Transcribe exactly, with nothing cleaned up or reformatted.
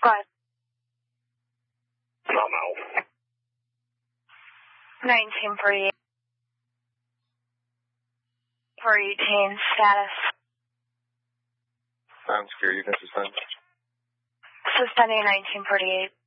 Go ahead. I'm out. nineteen forty-eight. four eighteen, status. Sounds secure, you can suspend. Suspending nineteen forty-eight.